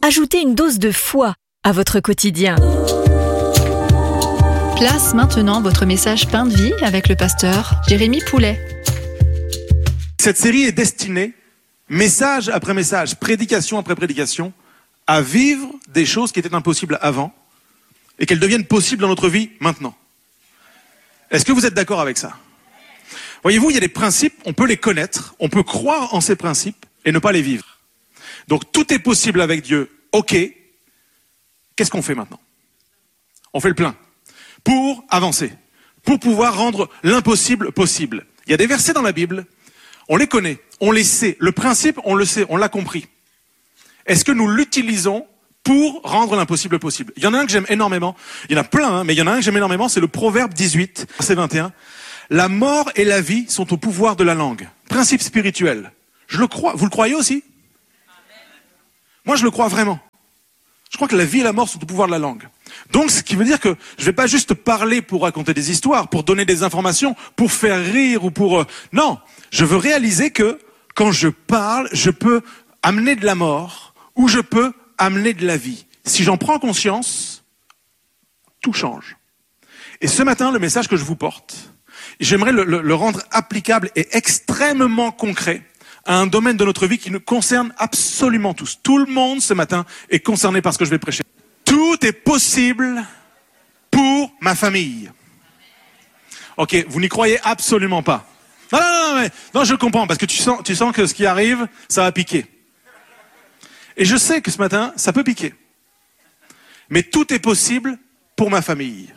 Ajoutez une dose de foi à votre quotidien. Place maintenant votre message Pain de vie avec le pasteur Jérémy Poulet. Cette série est destinée, message après message, prédication après prédication, à vivre des choses qui étaient impossibles avant et qu'elles deviennent possibles dans notre vie maintenant. Est-ce que vous êtes d'accord avec ça ? Voyez-vous, il y a des principes, on peut les connaître, on peut croire en ces principes et ne pas les vivre. Donc tout est possible avec Dieu, ok. Qu'est-ce qu'on fait maintenant ? On fait le plein pour avancer, pour pouvoir rendre l'impossible possible. Il y a des versets dans la Bible, on les connaît, on les sait. Le principe, on le sait, on l'a compris. Est-ce que nous l'utilisons pour rendre l'impossible possible ? Il y en a un que j'aime énormément, il y en a plein, mais il y en a un que j'aime énormément, c'est le Proverbe 18, verset 21. La mort et la vie sont au pouvoir de la langue. Principe spirituel. Je le crois. Vous le croyez aussi ? Moi, je le crois vraiment. Je crois que la vie et la mort sont au pouvoir de la langue. Donc, ce qui veut dire que je vais pas juste parler pour raconter des histoires, pour donner des informations, pour faire rire ou pour... Non, je veux réaliser que quand je parle, je peux amener de la mort ou je peux amener de la vie. Si j'en prends conscience, tout change. Et ce matin, le message que je vous porte, j'aimerais le rendre applicable et extrêmement concret à un domaine de notre vie qui nous concerne absolument tous. Tout le monde ce matin est concerné par ce que je vais prêcher. Tout est possible pour ma famille. Ok, vous n'y croyez absolument pas. Non, je comprends, parce que tu sens que ce qui arrive, ça va piquer. Et je sais que ce matin, ça peut piquer. Mais tout est possible pour ma famille.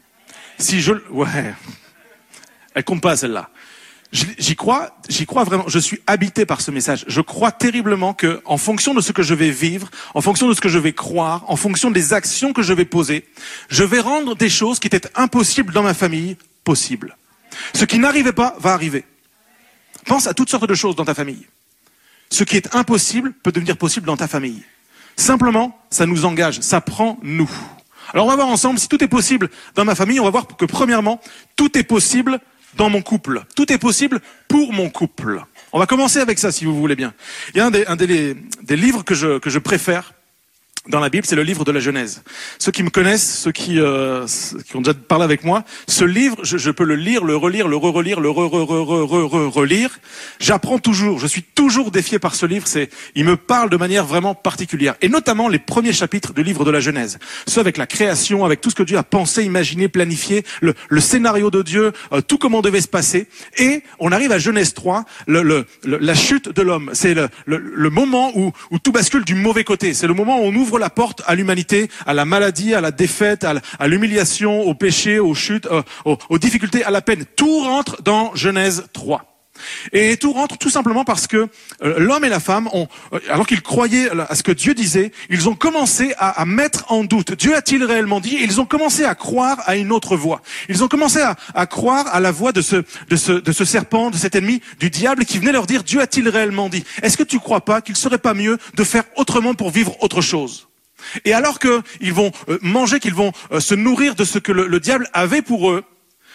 Ouais. Elle compte pas, celle-là. J'y crois vraiment. Je suis habité par ce message. Je crois terriblement que, en fonction de ce que je vais vivre, en fonction de ce que je vais croire, en fonction des actions que je vais poser, je vais rendre des choses qui étaient impossibles dans ma famille possibles. Ce qui n'arrivait pas va arriver. Pense à toutes sortes de choses dans ta famille. Ce qui est impossible peut devenir possible dans ta famille. Simplement, ça nous engage, ça prend nous. Alors on va voir ensemble si tout est possible dans ma famille. On va voir que premièrement, tout est possible dans mon couple. Tout est possible pour mon couple. On va commencer avec ça, si vous voulez bien. Il y a un des livres que je préfère dans la Bible, c'est le livre de la Genèse. Ceux qui me connaissent, ceux qui ont déjà parlé avec moi, ce livre, je peux le lire, le relire, le re-relire, le relire. J'apprends toujours, je suis toujours défié par ce livre. Il me parle de manière vraiment particulière. Et notamment les premiers chapitres du livre de la Genèse. Ceux avec la création, avec tout ce que Dieu a pensé, imaginé, planifié, le scénario de Dieu, tout comment devait se passer. Et on arrive à Genèse 3, la chute de l'homme. C'est le moment où tout bascule du mauvais côté. C'est le moment où on ouvre la porte à l'humanité, à la maladie, à la défaite, à l'humiliation, au péché, aux chutes, aux difficultés, à la peine. Tout rentre dans Genèse 3. Et tout rentre tout simplement parce que l'homme et la femme, alors qu'ils croyaient à ce que Dieu disait, ils ont commencé à mettre en doute. Dieu a-t-il réellement dit ? Ils ont commencé à croire à une autre voie. Ils ont commencé à croire à la voix de ce serpent, de cet ennemi, du diable qui venait leur dire « Dieu a-t-il réellement dit ? Est-ce que tu crois pas qu'il serait pas mieux de faire autrement pour vivre autre chose ?» Et alors qu'ils vont manger, qu'ils vont se nourrir de ce que le diable avait pour eux,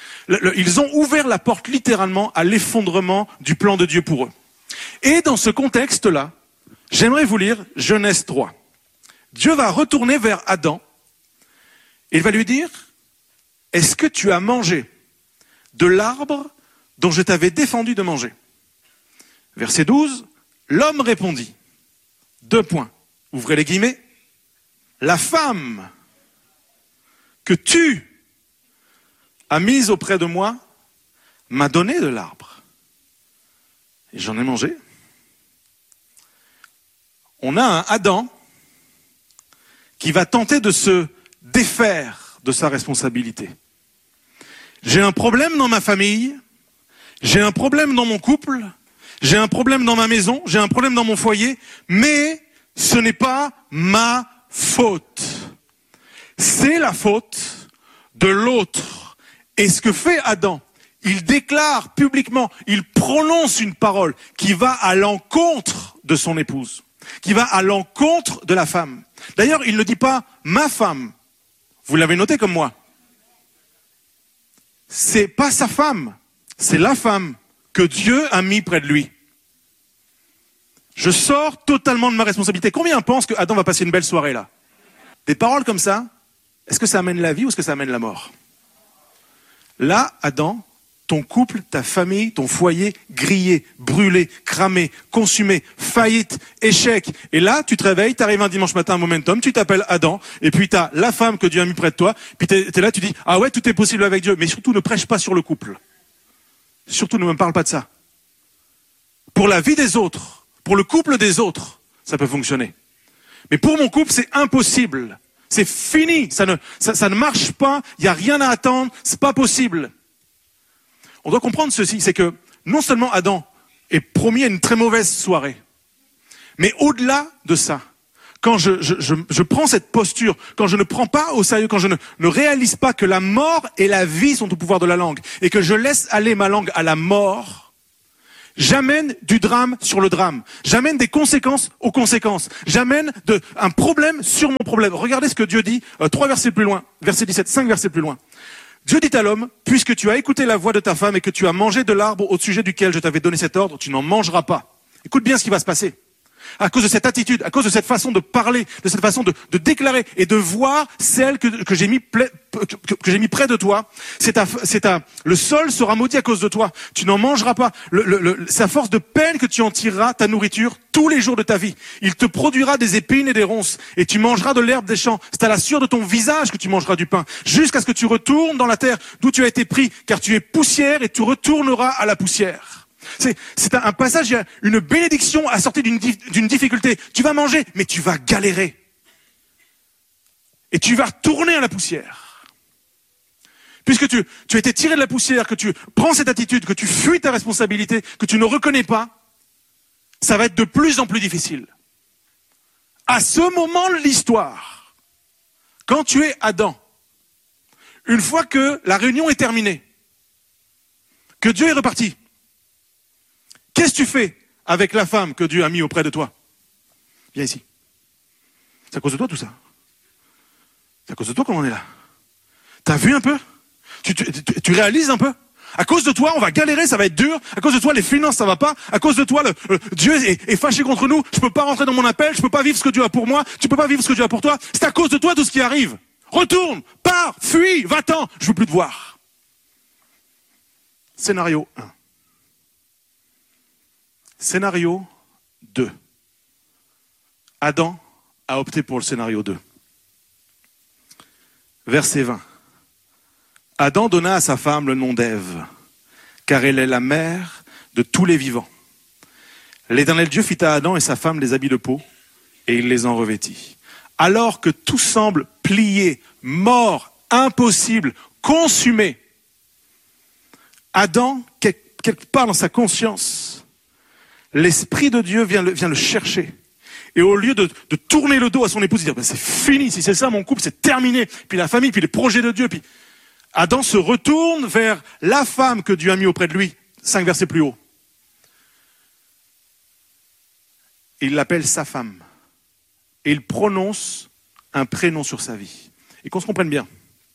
ils ont ouvert la porte littéralement à l'effondrement du plan de Dieu pour eux. Et dans ce contexte-là, j'aimerais vous lire Genèse 3. Dieu va retourner vers Adam et il va lui dire « Est-ce que tu as mangé de l'arbre dont je t'avais défendu de manger ?» Verset 12, l'homme répondit, 2 points, ouvrez les guillemets, « La femme que tu a mise auprès de moi, m'a donné de l'arbre. Et j'en ai mangé. » On a un Adam qui va tenter de se défaire de sa responsabilité. J'ai un problème dans ma famille, j'ai un problème dans mon couple, j'ai un problème dans ma maison, j'ai un problème dans mon foyer, mais ce n'est pas ma faute. C'est la faute de l'autre. Et ce que fait Adam, il déclare publiquement, il prononce une parole qui va à l'encontre de son épouse, qui va à l'encontre de la femme. D'ailleurs, il ne dit pas « ma femme ». Vous l'avez noté comme moi. C'est pas sa femme, c'est la femme que Dieu a mis près de lui. Je sors totalement de ma responsabilité. Combien pensent que Adam va passer une belle soirée là? Des paroles comme ça, est-ce que ça amène la vie ou est-ce que ça amène la mort? Là, Adam, ton couple, ta famille, ton foyer, grillé, brûlé, cramé, consumé, faillite, échec. Et là, tu te réveilles, tu arrives un dimanche matin à Momentum, tu t'appelles Adam, et puis tu as la femme que Dieu a mis près de toi, puis tu es là, tu dis, ah ouais, tout est possible avec Dieu, mais surtout ne prêche pas sur le couple. Surtout ne me parle pas de ça. Pour la vie des autres, pour le couple des autres, ça peut fonctionner. Mais pour mon couple, c'est impossible. C'est fini, ça ne marche pas, il n'y a rien à attendre, c'est pas possible. On doit comprendre ceci, c'est que non seulement Adam est promis à une très mauvaise soirée, mais au-delà de ça, quand je prends cette posture, quand je ne prends pas au sérieux, quand je ne réalise pas que la mort et la vie sont au pouvoir de la langue, et que je laisse aller ma langue à la mort, j'amène du drame sur le drame. J'amène des conséquences aux conséquences. J'amène un problème sur mon problème. Regardez ce que Dieu dit, 3 versets plus loin, verset 17, 5 versets plus loin. Dieu dit à l'homme, puisque tu as écouté la voix de ta femme et que tu as mangé de l'arbre au sujet duquel je t'avais donné cet ordre, tu n'en mangeras pas. Écoute bien ce qui va se passer. À cause de cette attitude, à cause de cette façon de parler, de cette façon de déclarer et de voir celle que j'ai mis près de toi, le sol sera maudit à cause de toi. Tu n'en mangeras pas. C'est à force de peine que tu en tireras ta nourriture tous les jours de ta vie. Il te produira des épines et des ronces et tu mangeras de l'herbe des champs. C'est à la sueur de ton visage que tu mangeras du pain jusqu'à ce que tu retournes dans la terre d'où tu as été pris, car tu es poussière et tu retourneras à la poussière. C'est un passage, il y a une bénédiction assortie d'une difficulté. Tu vas manger, mais tu vas galérer. Et tu vas retourner à la poussière. Puisque tu as été tiré de la poussière, que tu prends cette attitude, que tu fuis ta responsabilité, que tu ne reconnais pas, ça va être de plus en plus difficile. À ce moment de l'histoire, quand tu es Adam, une fois que la réunion est terminée, que Dieu est reparti, qu'est-ce que tu fais avec la femme que Dieu a mis auprès de toi? Viens ici. C'est à cause de toi tout ça. C'est à cause de toi qu'on en est là. T'as vu un peu? Tu réalises un peu? À cause de toi, on va galérer, ça va être dur. À cause de toi, les finances, ça va pas. À cause de toi, Dieu est fâché contre nous. Je peux pas rentrer dans mon appel. Je peux pas vivre ce que Dieu a pour moi. Tu peux pas vivre ce que Dieu a pour toi. C'est à cause de toi tout ce qui arrive. Retourne, pars, fuis, va-t'en. Je veux plus te voir. Scénario 1. Scénario 2. Adam a opté pour le scénario 2. Verset 20. Adam donna à sa femme le nom d'Ève, car elle est la mère de tous les vivants. L'Éternel Dieu fit à Adam et sa femme des habits de peau, et il les en revêtit. Alors que tout semble plié, mort, impossible, consumé, Adam, quelque part dans sa conscience, l'Esprit de Dieu vient le chercher. Et au lieu de tourner le dos à son épouse, dire c'est fini, si c'est ça mon couple, c'est terminé. Puis la famille, puis les projets de Dieu. Puis Adam se retourne vers la femme que Dieu a mis auprès de lui, 5 versets plus haut. Il l'appelle sa femme. Et il prononce un prénom sur sa vie. Et qu'on se comprenne bien.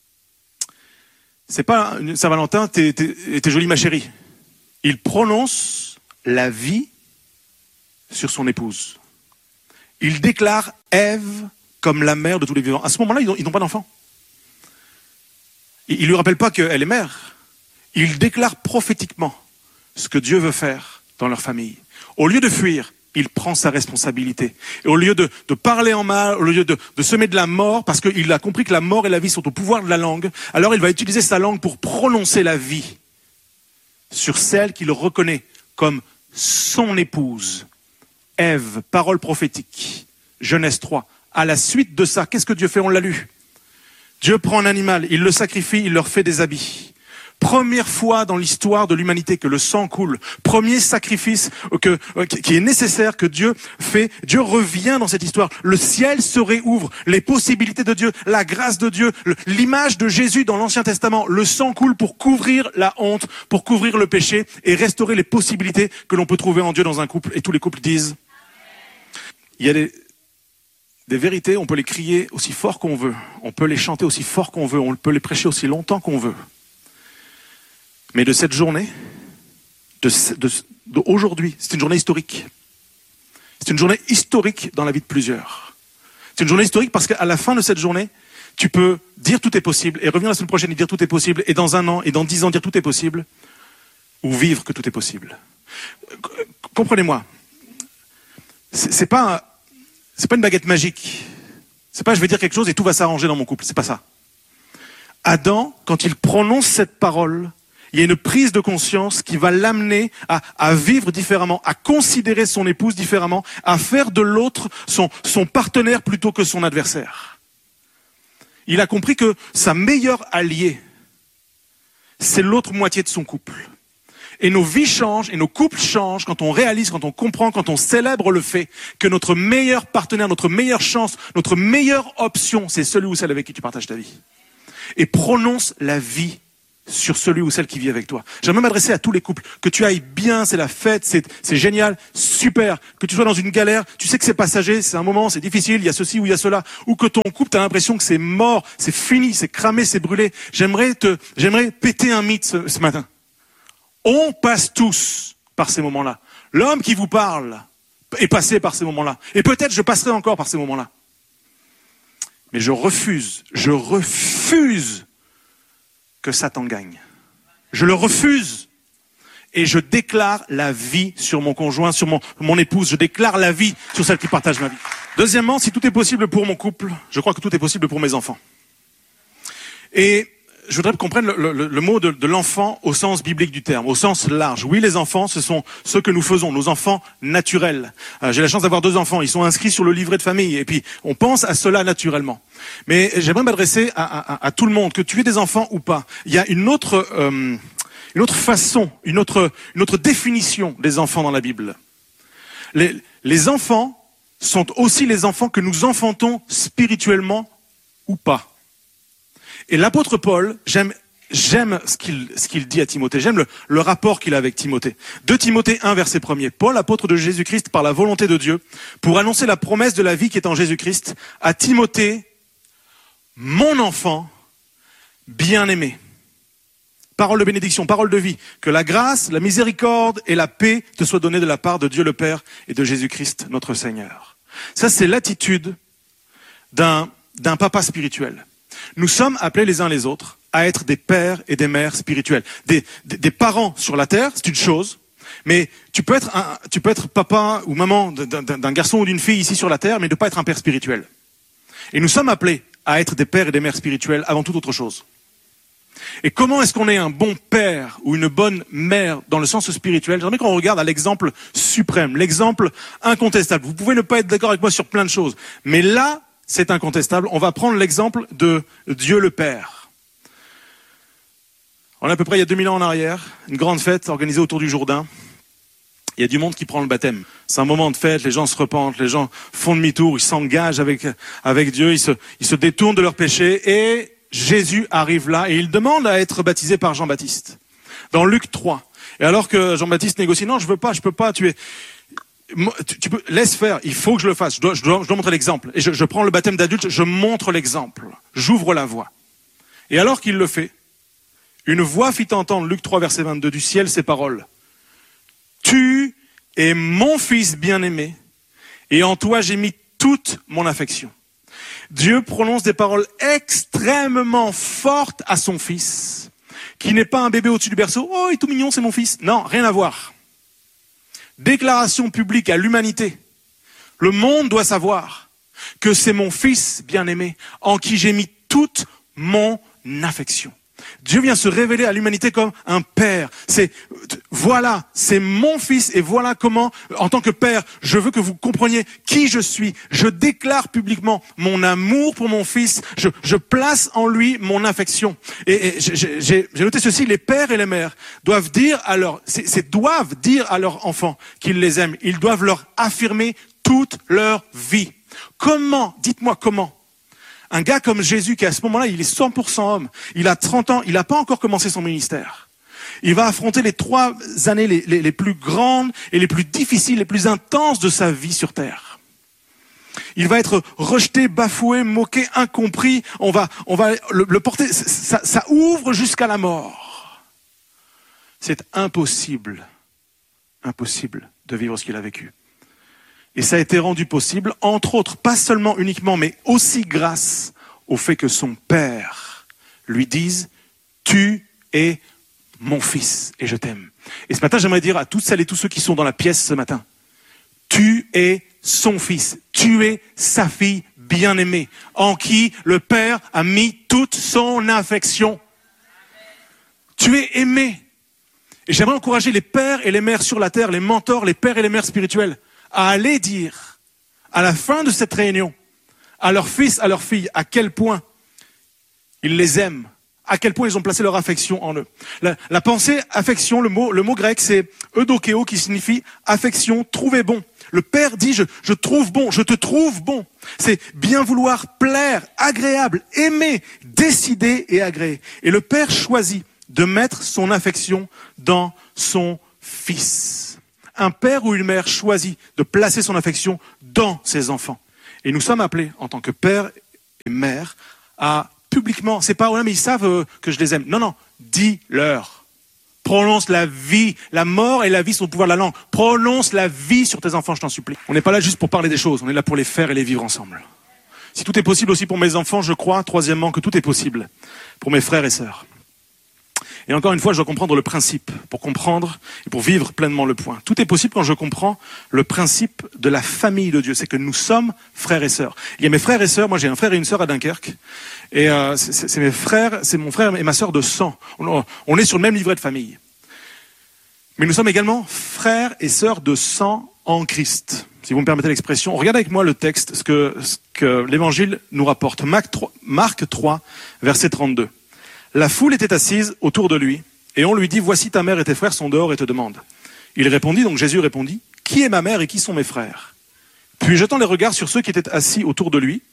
C'est pas Saint-Valentin, t'es jolie ma chérie. Il prononce la vie sur son épouse. Il déclare Ève comme la mère de tous les vivants. À ce moment-là, ils n'ont pas d'enfant. Il ne lui rappelle pas qu'elle est mère. Il déclare prophétiquement ce que Dieu veut faire dans leur famille. Au lieu de fuir, il prend sa responsabilité. Et au lieu de parler en mal, au lieu de semer de la mort, parce qu'il a compris que la mort et la vie sont au pouvoir de la langue, alors il va utiliser sa langue pour prononcer la vie sur celle qu'il reconnaît comme son épouse. Ève, parole prophétique, Genèse 3. À la suite de ça, qu'est-ce que Dieu fait? On l'a lu. Dieu prend un animal, il le sacrifie, il leur fait des habits. Première fois dans l'histoire de l'humanité que le sang coule. Premier sacrifice qui est nécessaire que Dieu fait. Dieu revient dans cette histoire. Le ciel se réouvre. Les possibilités de Dieu, la grâce de Dieu, l'image de Jésus dans l'Ancien Testament. Le sang coule pour couvrir la honte, pour couvrir le péché et restaurer les possibilités que l'on peut trouver en Dieu dans un couple. Et tous les couples disent, il y a des vérités, on peut les crier aussi fort qu'on veut. On peut les chanter aussi fort qu'on veut. On peut les prêcher aussi longtemps qu'on veut. Mais de cette journée, d'aujourd'hui, c'est une journée historique. C'est une journée historique dans la vie de plusieurs. C'est une journée historique parce qu'à la fin de cette journée, tu peux dire tout est possible et revenir la semaine prochaine et dire tout est possible et dans 1 an et dans 10 ans dire tout est possible ou vivre que tout est possible. Comprenez-moi. C'est pas une baguette magique. C'est pas je vais dire quelque chose et tout va s'arranger dans mon couple. C'est pas ça. Adam, quand il prononce cette parole, il y a une prise de conscience qui va l'amener à vivre différemment, à considérer son épouse différemment, à faire de l'autre son partenaire plutôt que son adversaire. Il a compris que sa meilleure alliée, c'est l'autre moitié de son couple. Et nos vies changent et nos couples changent quand on réalise, quand on comprend, quand on célèbre le fait que notre meilleur partenaire, notre meilleure chance, notre meilleure option, c'est celui ou celle avec qui tu partages ta vie. Et prononce la vie sur celui ou celle qui vit avec toi. J'aimerais m'adresser à tous les couples. Que tu ailles bien, c'est la fête, c'est génial, super. Que tu sois dans une galère, tu sais que c'est passager, c'est un moment, c'est difficile, il y a ceci ou il y a cela. Ou que ton couple, tu as l'impression que c'est mort, c'est fini, c'est cramé, c'est brûlé. J'aimerais péter un mythe ce matin. On passe tous par ces moments-là. L'homme qui vous parle est passé par ces moments-là. Et peut-être je passerai encore par ces moments-là. Mais je refuse que Satan gagne. Je le refuse. Et je déclare la vie sur mon conjoint, sur mon épouse. Je déclare la vie sur celle qui partage ma vie. Deuxièmement, si tout est possible pour mon couple, je crois que tout est possible pour mes enfants. Et je voudrais qu'on prenne le mot de l'enfant au sens biblique du terme, au sens large. Oui, les enfants, ce sont ceux que nous faisons, nos enfants naturels. J'ai la chance d'avoir 2 enfants, ils sont inscrits sur le livret de famille, et puis on pense à cela naturellement. Mais j'aimerais m'adresser à tout le monde, que tu aies des enfants ou pas. Il y a une autre façon, une autre définition des enfants dans la Bible. Les enfants sont aussi les enfants que nous enfantons spirituellement ou pas. Et l'apôtre Paul, j'aime ce qu'il dit à Timothée, j'aime le rapport qu'il a avec Timothée. 2 Timothée 1, verset 1er. Paul, apôtre de Jésus-Christ par la volonté de Dieu, pour annoncer la promesse de la vie qui est en Jésus-Christ, à Timothée, mon enfant bien-aimé. Parole de bénédiction, parole de vie. Que la grâce, la miséricorde et la paix te soient données de la part de Dieu le Père et de Jésus-Christ notre Seigneur. Ça, c'est l'attitude d'un papa spirituel. Nous sommes appelés les uns les autres à être des pères et des mères spirituels. Des parents sur la terre, c'est une chose, mais tu peux être papa ou maman d'un garçon ou d'une fille ici sur la terre, mais ne pas être un père spirituel. Et nous sommes appelés à être des pères et des mères spirituels avant toute autre chose. Et comment est-ce qu'on est un bon père ou une bonne mère dans le sens spirituel? J'aimerais qu'on regarde à l'exemple suprême, l'exemple incontestable. Vous pouvez ne pas être d'accord avec moi sur plein de choses, mais là, c'est incontestable. On va prendre l'exemple de Dieu le Père. On est à peu près il y a 2000 ans en arrière, une grande fête organisée autour du Jourdain. Il y a du monde qui prend le baptême. C'est un moment de fête, les gens se repentent, les gens font demi-tour, ils s'engagent avec Dieu, ils se détournent de leurs péchés et Jésus arrive là et il demande à être baptisé par Jean-Baptiste. Dans Luc 3. Et alors que Jean-Baptiste négocie, non, je peux pas, tu peux, laisse faire, il faut que je le fasse, je dois montrer l'exemple. Et je prends le baptême d'adulte, je montre l'exemple, j'ouvre la voie. Et alors qu'il le fait, une voix fit entendre, Luc 3, verset 22, du ciel ces paroles. Tu es mon fils bien-aimé, et en toi j'ai mis toute mon affection. Dieu prononce des paroles extrêmement fortes à son fils, qui n'est pas un bébé au-dessus du berceau, oh il est tout mignon, c'est mon fils. Non, rien à voir. Déclaration publique à l'humanité. Le monde doit savoir que c'est mon fils bien-aimé en qui j'ai mis toute mon affection. Dieu vient se révéler à l'humanité comme un père. Voilà, c'est mon fils et voilà comment, en tant que père, je veux que vous compreniez qui je suis. Je déclare publiquement mon amour pour mon fils. Je place en lui mon affection. Et j'ai noté ceci, les pères et les mères doivent dire à leurs enfants qu'ils les aiment. Ils doivent leur affirmer toute leur vie. Comment? Dites-moi comment. Un gars comme Jésus, qui à ce moment-là, il est 100% homme, il a 30 ans, il n'a pas encore commencé son ministère. Il va affronter les 3 années les plus grandes et les plus difficiles, les plus intenses de sa vie sur terre. Il va être rejeté, bafoué, moqué, incompris. On va le porter, ça ouvre jusqu'à la mort. C'est impossible de vivre ce qu'il a vécu. Et ça a été rendu possible, entre autres, pas seulement uniquement, mais aussi grâce au fait que son père lui dise « Tu es mon fils et je t'aime ». Et ce matin, j'aimerais dire à toutes celles et tous ceux qui sont dans la pièce ce matin, tu es son fils, tu es sa fille bien-aimée, en qui le Père a mis toute son affection. Tu es aimé. Et j'aimerais encourager les pères et les mères sur la terre, les mentors, les pères et les mères spirituels, à aller dire, à la fin de cette réunion, à leurs fils, à leurs filles, à quel point ils les aiment, à quel point ils ont placé leur affection en eux. La pensée affection, le mot grec, c'est eudokeo, qui signifie affection, trouver bon. Le Père dit, je trouve bon, je te trouve bon. C'est bien vouloir, plaire, agréable, aimer, décider et agréer. Et le Père choisit de mettre son affection dans son fils. Un père ou une mère choisit de placer son affection dans ses enfants. Et nous sommes appelés, en tant que père et mère, à publiquement, c'est pas, ouais, mais ils savent que je les aime. Non, non, dis-leur. Prononce la vie. La mort et la vie sont au pouvoir de la langue. Prononce la vie sur tes enfants, je t'en supplie. On n'est pas là juste pour parler des choses, on est là pour les faire et les vivre ensemble. Si tout est possible aussi pour mes enfants, je crois, troisièmement, que tout est possible pour mes frères et sœurs. Et encore une fois, je dois comprendre le principe pour comprendre et pour vivre pleinement le point. Tout est possible quand je comprends le principe de la famille de Dieu. C'est que nous sommes frères et sœurs. Il y a mes frères et sœurs. Moi, j'ai un frère et une sœur à Dunkerque. Et c'est mes frères, c'est mon frère et ma sœur de sang. On est sur le même livret de famille. Mais nous sommes également frères et sœurs de sang en Christ. Si vous me permettez l'expression, regardez avec moi le texte, ce que l'Évangile nous rapporte. Marc 3, verset 32. La foule était assise autour de lui, et on lui dit, voici ta mère et tes frères sont dehors et te demandent. Il répondit, donc Jésus répondit, qui est ma mère et qui sont mes frères? Puis jetant les regards sur ceux qui étaient assis autour de lui,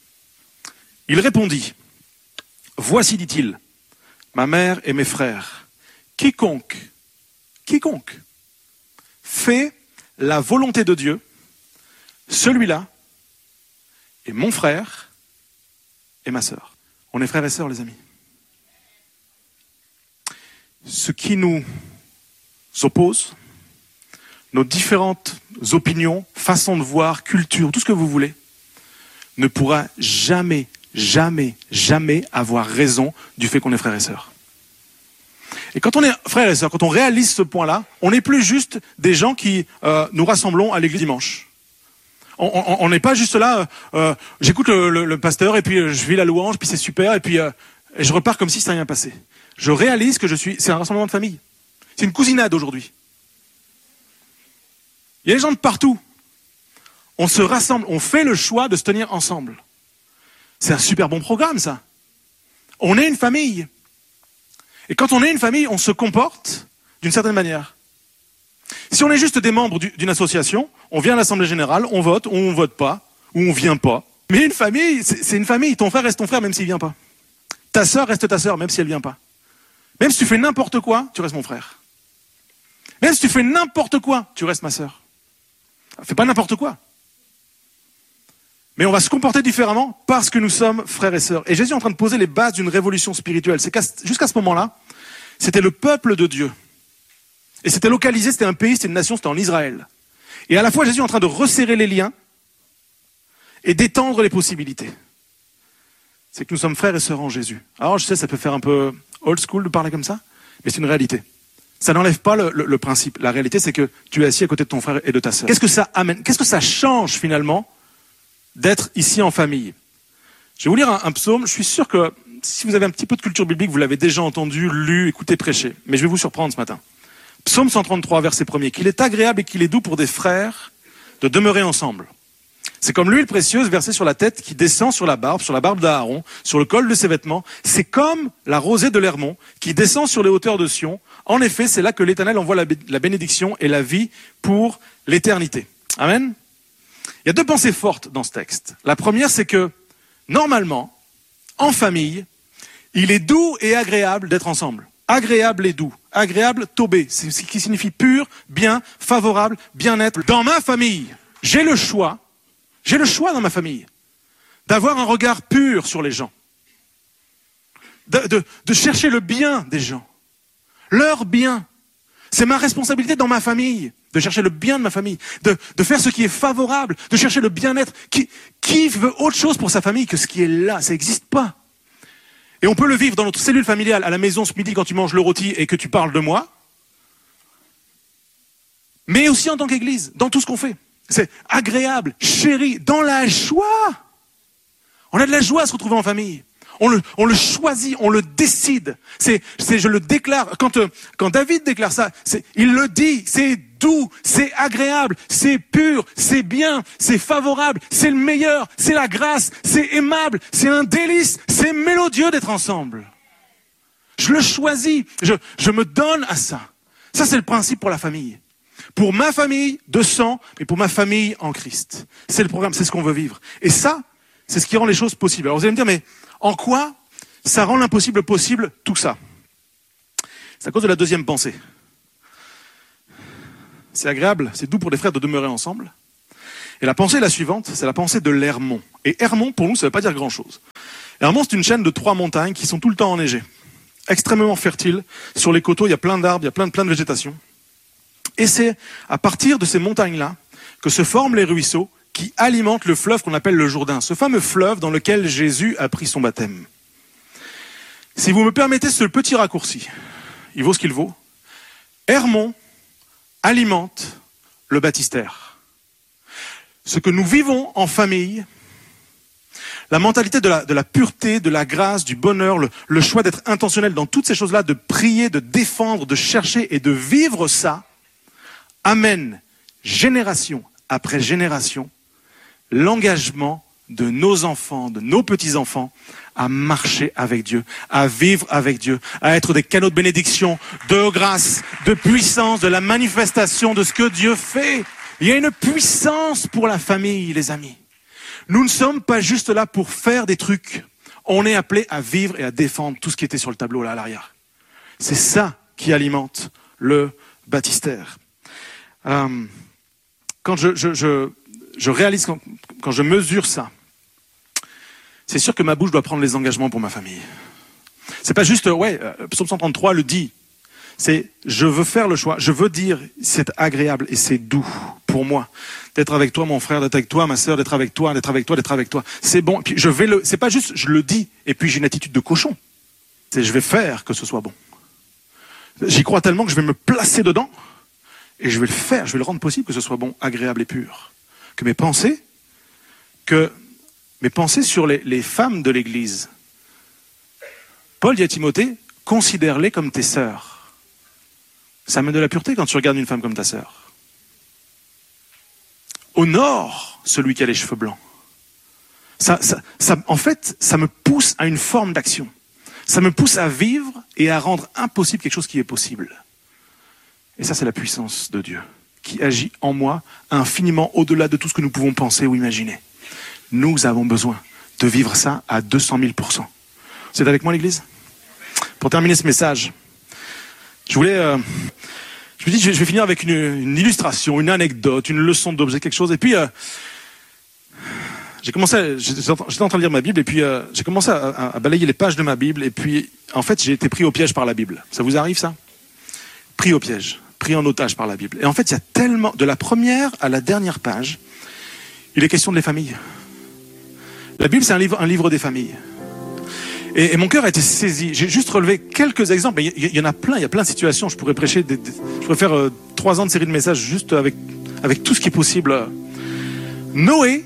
il répondit, voici, dit-il, ma mère et mes frères. Quiconque fait la volonté de Dieu, celui-là est mon frère et ma sœur. On est frères et sœurs, les amis. Ce qui nous oppose, nos différentes opinions, façons de voir, culture, tout ce que vous voulez, ne pourra jamais, jamais, jamais avoir raison du fait qu'on est frères et sœurs. Et quand on est frères et sœurs, quand on réalise ce point-là, on n'est plus juste des gens qui nous rassemblons à l'église dimanche. On n'est pas juste là, j'écoute le pasteur et puis je vis la louange, puis c'est super, et puis et je repars comme si ça rien passé. Je réalise que c'est un rassemblement de famille. C'est une cousinade aujourd'hui. Il y a des gens de partout. On se rassemble, on fait le choix de se tenir ensemble. C'est un super bon programme, ça. On est une famille. Et quand on est une famille, on se comporte d'une certaine manière. Si on est juste des membres d'une association, on vient à l'Assemblée Générale, on vote, ou on vote pas, ou on vient pas. Mais une famille, c'est une famille. Ton frère reste ton frère même s'il vient pas. Ta sœur reste ta sœur même si elle vient pas. Même si tu fais n'importe quoi, tu restes mon frère. Même si tu fais n'importe quoi, tu restes ma sœur. Fais pas n'importe quoi. Mais on va se comporter différemment parce que nous sommes frères et sœurs. Et Jésus est en train de poser les bases d'une révolution spirituelle. C'est jusqu'à ce moment-là, c'était le peuple de Dieu. Et c'était localisé, c'était un pays, c'était une nation, c'était en Israël. Et à la fois, Jésus est en train de resserrer les liens et d'étendre les possibilités. C'est que nous sommes frères et sœurs en Jésus. Alors je sais, ça peut faire un peu old school de parler comme ça, mais c'est une réalité. Ça n'enlève pas le principe. La réalité, c'est que tu es assis à côté de ton frère et de ta sœur. Qu'est-ce que ça amène? Qu'est-ce que ça change finalement d'être ici en famille? Je vais vous lire un psaume. Je suis sûr que si vous avez un petit peu de culture biblique, vous l'avez déjà entendu, lu, écouté, prêché. Mais je vais vous surprendre ce matin. Psaume 133, verset 1er. Qu'il est agréable et qu'il est doux pour des frères de demeurer ensemble. C'est comme l'huile précieuse versée sur la tête qui descend sur la barbe d'Aaron, sur le col de ses vêtements. C'est comme la rosée de l'Hermon qui descend sur les hauteurs de Sion. En effet, c'est là que l'Éternel envoie la bénédiction et la vie pour l'éternité. Amen. Il y a deux pensées fortes dans ce texte. La première, c'est que, normalement, en famille, il est doux et agréable d'être ensemble. Agréable et doux. Agréable, tobé, c'est ce qui signifie pur, bien, favorable, bien-être. Dans ma famille, j'ai le choix dans ma famille d'avoir un regard pur sur les gens, de chercher le bien des gens, leur bien, C'est ma responsabilité dans ma famille, de chercher le bien de ma famille, de faire ce qui est favorable, de chercher le bien-être. Qui veut autre chose pour sa famille que ce qui est là? Ça n'existe pas. Et on peut le vivre dans notre cellule familiale, à la maison ce midi quand tu manges le rôti et que tu parles de moi. Mais aussi en tant qu'église, dans tout ce qu'on fait. C'est agréable, chéri, dans la joie. On a de la joie à se retrouver en famille. On le choisit, on le décide. Je le déclare. Quand David déclare ça, il le dit. C'est doux, c'est agréable, c'est pur, c'est bien, c'est favorable, c'est le meilleur, c'est la grâce, c'est aimable, c'est un délice, c'est mélodieux d'être ensemble. Je le choisis, je me donne à ça. Ça, c'est le principe pour la famille. Pour ma famille de sang, mais pour ma famille en Christ. C'est le programme, c'est ce qu'on veut vivre. Et ça, c'est ce qui rend les choses possibles. Alors vous allez me dire, mais en quoi ça rend l'impossible possible, tout ça? C'est à cause de la deuxième pensée. C'est agréable, c'est doux pour les frères de demeurer ensemble. Et la pensée est la suivante, c'est la pensée de l'Hermont. Et Hermont, pour nous, ça ne veut pas dire grand-chose. Hermont, c'est une chaîne de 3 montagnes qui sont tout le temps enneigées. Extrêmement fertiles. Sur les coteaux, il y a plein d'arbres, il y a plein de végétation. Et c'est à partir de ces montagnes-là que se forment les ruisseaux qui alimentent le fleuve qu'on appelle le Jourdain. Ce fameux fleuve dans lequel Jésus a pris son baptême. Si vous me permettez ce petit raccourci, il vaut ce qu'il vaut. Hermont alimente le baptistère. Ce que nous vivons en famille, la mentalité de la pureté, de la grâce, du bonheur, le choix d'être intentionnel dans toutes ces choses-là, de prier, de défendre, de chercher et de vivre ça, amène génération après génération l'engagement de nos enfants, de nos petits-enfants à marcher avec Dieu, à vivre avec Dieu, à être des canaux de bénédiction, de grâce, de puissance, de la manifestation de ce que Dieu fait. Il y a une puissance pour la famille, les amis. Nous ne sommes pas juste là pour faire des trucs. On est appelés à vivre et à défendre tout ce qui était sur le tableau là à l'arrière. C'est ça qui alimente le baptistère. Quand je réalise, quand je mesure ça, c'est sûr que ma bouche doit prendre les engagements pour ma famille. C'est pas juste, Psaume 133 le dit. C'est, je veux faire le choix, je veux dire, c'est agréable et c'est doux pour moi d'être avec toi, mon frère, d'être avec toi, ma sœur, d'être avec toi, d'être avec toi, d'être avec toi. C'est bon. Et puis c'est pas juste, je le dis et puis j'ai une attitude de cochon. C'est, je vais faire que ce soit bon. J'y crois tellement que je vais me placer dedans et je vais le faire, je vais le rendre possible que ce soit bon, agréable et pur. Que mes pensées sur les femmes de l'Église. Paul dit à Timothée, considère-les comme tes sœurs. Ça amène de la pureté quand tu regardes une femme comme ta sœur. Honore celui qui a les cheveux blancs. En fait, ça me pousse à une forme d'action. Ça me pousse à vivre et à rendre impossible quelque chose qui est possible. Et ça, c'est la puissance de Dieu qui agit en moi infiniment au-delà de tout ce que nous pouvons penser ou imaginer. Nous avons besoin de vivre ça à 200 000%. Vous êtes avec moi, l'Église? Pour terminer ce message, je me dis, je vais finir avec une illustration, une anecdote, une leçon d'objet, quelque chose. Et puis, j'étais en train de lire ma Bible, et puis j'ai commencé à balayer les pages de ma Bible, et puis, en fait, j'ai été pris au piège par la Bible. Ça vous arrive, ça? Pris au piège, pris en otage par la Bible. Et en fait, il y a tellement, de la première à la dernière page, il est question des familles. La Bible, c'est un livre des familles. Et mon cœur a été saisi. J'ai juste relevé quelques exemples. Il y en a plein, il y a plein de situations. Je pourrais prêcher, je pourrais faire 3 ans de série de messages juste avec tout ce qui est possible. Noé,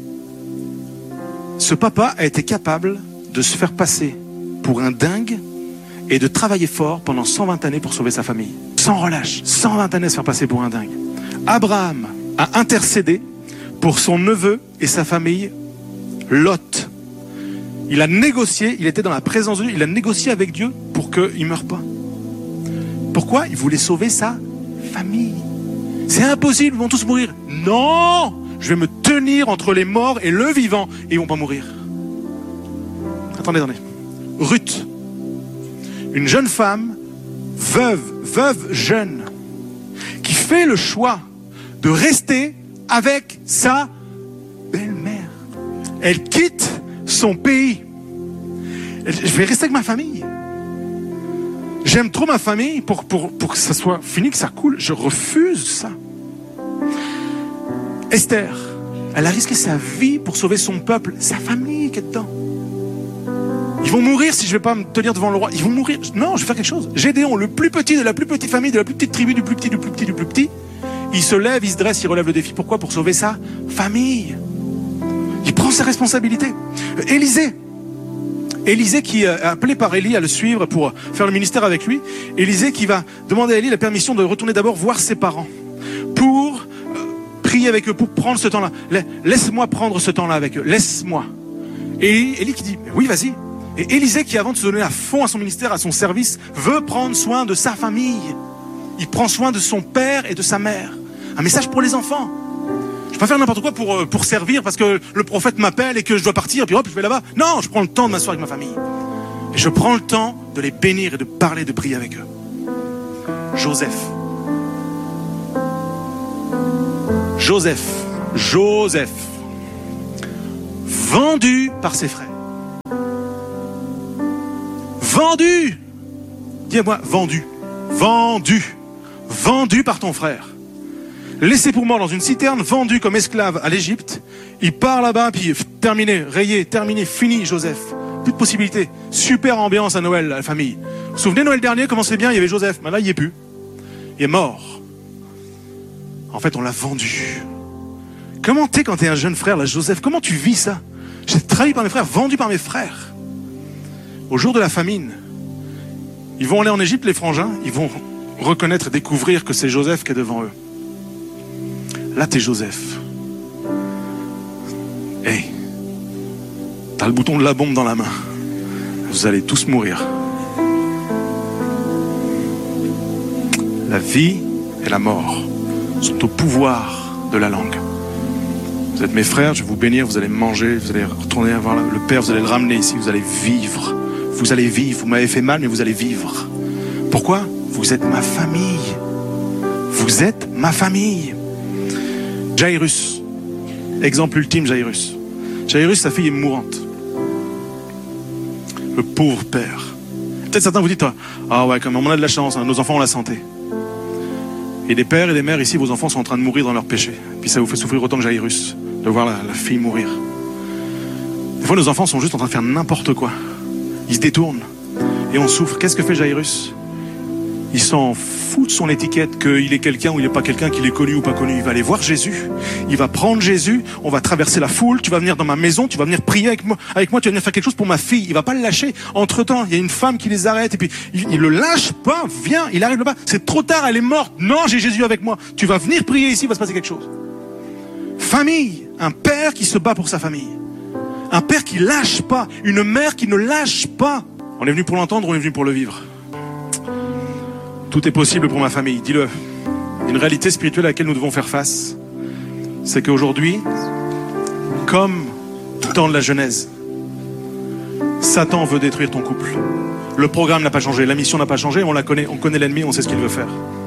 ce papa a été capable de se faire passer pour un dingue et de travailler fort pendant 120 années pour sauver sa famille. Sans relâche, 120 années à se faire passer pour un dingue. Abraham a intercédé pour son neveu et sa famille, Lot. Il a négocié, il était dans la présence de Dieu, il a négocié avec Dieu pour qu'il ne meure pas. Pourquoi? Il voulait sauver sa famille. C'est impossible, ils vont tous mourir. Non! Je vais me tenir entre les morts et le vivant, et ils ne vont pas mourir. Attendez. Ruth, une jeune femme, veuve jeune, qui fait le choix de rester avec sa belle-mère. Elle quitte son pays. Je vais rester avec ma famille. J'aime trop ma famille pour que ça soit fini, que ça coule. Je refuse ça. Esther, elle a risqué sa vie pour sauver son peuple, sa famille qui est dedans. Ils vont mourir si je ne vais pas me tenir devant le roi. Ils vont mourir. Non, je vais faire quelque chose. Gédéon, le plus petit de la plus petite famille, de la plus petite tribu, du plus petit, il se lève, il se dresse, il relève le défi. Pourquoi? Pour sauver sa famille. Il prend ses responsabilités. Élisée qui est appelé par Élie à le suivre pour faire le ministère avec lui. Élisée qui va demander à Élie la permission de retourner d'abord voir ses parents pour prier avec eux, pour prendre ce temps-là. Laisse-moi prendre ce temps-là avec eux. Laisse-moi. Et Élie qui dit, oui, vas-y. Et Élisée qui, avant de se donner à fond à son ministère, à son service, veut prendre soin de sa famille. Il prend soin de son père et de sa mère. Un message pour les enfants. Je peux pas faire n'importe quoi pour servir parce que le prophète m'appelle et que je dois partir, puis hop, je vais là-bas. Non, je prends le temps de m'asseoir avec ma famille. Et je prends le temps de les bénir et de parler, de prier avec eux. Joseph. Vendu par ses frères. Vendu. Dis-moi, vendu. Vendu par ton frère. Laissé pour mort dans une citerne, vendu comme esclave à l'Égypte. Il part là-bas, puis terminé, rayé, terminé, fini, Joseph. Plus de possibilités. Super ambiance à Noël, la famille. Vous vous souvenez, Noël dernier, comment c'est bien, il y avait Joseph. Mais là, il n'y est plus. Il est mort. En fait, on l'a vendu. Comment t'es quand t'es un jeune frère, là, Joseph? Comment tu vis ça? J'étais trahi par mes frères, vendu par mes frères. Au jour de la famine, ils vont aller en Égypte, les frangins, ils vont reconnaître et découvrir que c'est Joseph qui est devant eux. Là, t'es Joseph. Hey, t'as le bouton de la bombe dans la main. Vous allez tous mourir. La vie et la mort sont au pouvoir de la langue. Vous êtes mes frères, je vais vous bénir, vous allez manger, vous allez retourner voir le Père, vous allez le ramener ici, vous allez vivre. Vous allez vivre. Vous m'avez fait mal, mais vous allez vivre. Pourquoi? Vous êtes ma famille. Vous êtes ma famille. Jairus, exemple ultime, Jairus. Jairus, sa fille est mourante. Le pauvre père. Peut-être certains vous dites, ah ouais, quand même, on a de la chance, hein, nos enfants ont la santé. Et des pères et des mères ici, vos enfants sont en train de mourir dans leur péché. Puis ça vous fait souffrir autant que Jairus, de voir la fille mourir. Des fois, nos enfants sont juste en train de faire n'importe quoi. Ils se détournent et on souffre. Qu'est-ce que fait Jairus? Il s'en fout de son étiquette, qu'il est quelqu'un ou il n'est pas quelqu'un, qu'il est connu ou pas connu. Il va aller voir Jésus, il va prendre Jésus, on va traverser la foule, tu vas venir dans ma maison, tu vas venir prier avec moi, tu vas venir faire quelque chose pour ma fille. Il va pas le lâcher. Entre-temps, il y a une femme qui les arrête et puis il le lâche pas, viens, il arrive là-bas. C'est trop tard, elle est morte. Non, j'ai Jésus avec moi. Tu vas venir prier ici, il va se passer quelque chose. Famille, un père qui se bat pour sa famille. Un père qui lâche pas, une mère qui ne lâche pas. On est venu pour l'entendre, on est venu pour le vivre. Tout est possible pour ma famille, dis-le. Une réalité spirituelle à laquelle nous devons faire face, c'est qu'aujourd'hui, comme dans la Genèse, Satan veut détruire ton couple. Le programme n'a pas changé, la mission n'a pas changé, on la connaît, on connaît l'ennemi, on sait ce qu'il veut faire.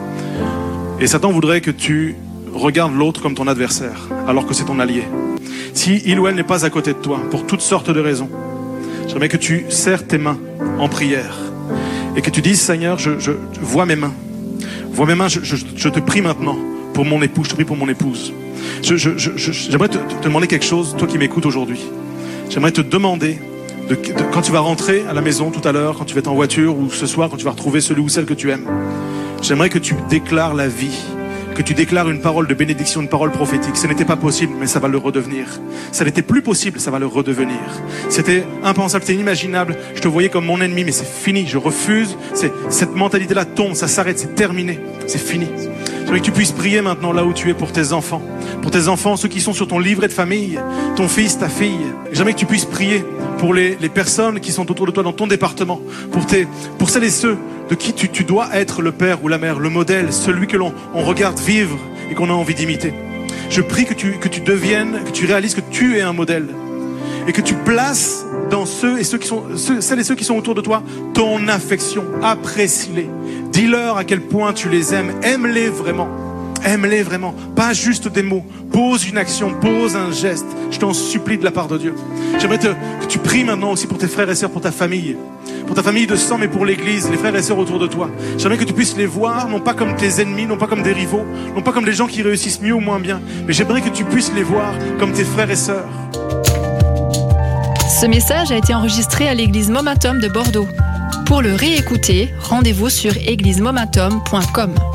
Et Satan voudrait que tu regardes l'autre comme ton adversaire, alors que c'est ton allié. Si il ou elle n'est pas à côté de toi, pour toutes sortes de raisons, j'aimerais que tu serres tes mains en prière et que tu dises, Seigneur, je vois mes mains. Vois mes mains, je te prie maintenant pour mon époux, je te prie pour mon épouse. J'aimerais te demander quelque chose, toi qui m'écoutes aujourd'hui. J'aimerais te demander, quand tu vas rentrer à la maison tout à l'heure, quand tu vas être en voiture ou ce soir, quand tu vas retrouver celui ou celle que tu aimes, j'aimerais que tu déclares la vie, que tu déclares une parole de bénédiction, une parole prophétique. Ce n'était pas possible, mais ça va le redevenir. Ça n'était plus possible, ça va le redevenir. C'était impensable, c'était inimaginable. Je te voyais comme mon ennemi, mais c'est fini. Je refuse. Cette mentalité-là tombe, ça s'arrête, c'est terminé. C'est fini. J'aimerais que tu puisses prier maintenant là où tu es pour tes enfants. Pour tes enfants, ceux qui sont sur ton livret de famille, ton fils, ta fille. J'aimerais que tu puisses prier pour les personnes qui sont autour de toi dans ton département. Pour celles et ceux de qui tu dois être le père ou la mère, le modèle, celui que l'on regarde vivre et qu'on a envie d'imiter. Je prie que tu deviennes, que tu réalises que tu es un modèle et que tu places dans celles et ceux qui sont autour de toi ton affection. Apprécie-les. Dis-leur à quel point tu les aimes. Aime-les vraiment. Aime-les vraiment. Pas juste des mots. Pose une action, pose un geste. Je t'en supplie de la part de Dieu. J'aimerais que tu pries maintenant aussi pour tes frères et sœurs, pour ta famille. pour ta famille de sang, mais pour l'Église, les frères et sœurs autour de toi. J'aimerais que tu puisses les voir, non pas comme tes ennemis, non pas comme des rivaux, non pas comme des gens qui réussissent mieux ou moins bien, mais j'aimerais que tu puisses les voir comme tes frères et sœurs. Ce message a été enregistré à l'église Momentum de Bordeaux. Pour le réécouter, rendez-vous sur églisemomentum.com.